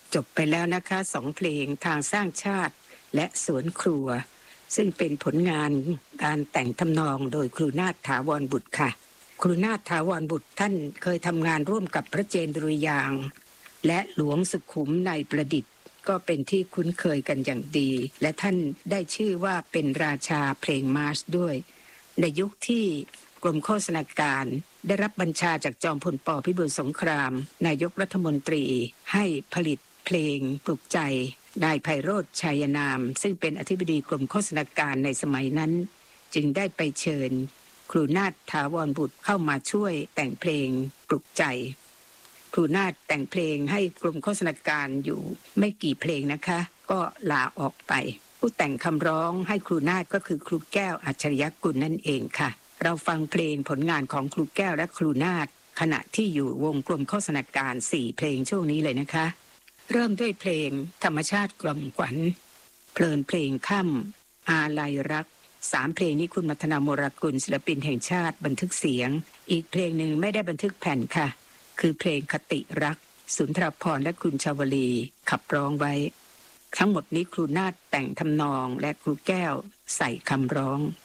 จบไปแล้วนะคะ2เพลงทางสร้างชาติและสวนครัวซึ่งเป็นผลงานการแต่งทำนองโดยครูนาถถาวรบุตรค่ะครูนาถถาวรบุตรท่านเคยทำงานร่วมกับพระเจนดุริยางค์และหลวงสุขุมในประดิษฐ์ก็เป็นที่คุ้นเคยกันอย่างดีและท่านได้ชื่อว่าเป็นราชาเพลงมาร์ชด้วยในยุคที่กรมโฆษณาการได้รับบัญชาจากจอมพลป.พิบูลสงครามนายกรัฐมนตรีให้ผลิตเพลงปลุกใจนายไพโรจน์ชัยนามซึ่งเป็นอธิบดีกรมโฆษณาการในสมัยนั้นจึงได้ไปเชิญครูนาถถาวรบุตรเข้ามาช่วยแต่งเพลงปลุกใจครูนาถแต่งเพลงให้กรมโฆษณาการอยู่ไม่กี่เพลงนะคะก็ลาออกไปผู้แต่งคำร้องให้ครูนาถก็คือครูแก้วอัจฉริยกุลนั่นเองค่ะเราฟังเพลงผลงานของครูแก้วและครูนาถขณะที่อยู่วงกลมโฆษณาการ4เพลงช่วงนี้เลยนะคะเริ่มด้วยเพลงธรรมชาติกล่อมขวัญเพลินเพลงค่ำอาลัยรัก3เพลงนี้คุณมัทนาโมรากุลศิลปินแห่งชาติบันทึกเสียงอีกเพลงหนึ่งไม่ได้บันทึกแผ่นค่ะคือเพลงคติรักสุนทรภรณ์และคุณชาวลีขับร้องไว้ทั้งหมดนี้ครูนาถแต่งทำนองและครูแก้วใส่คำร้อง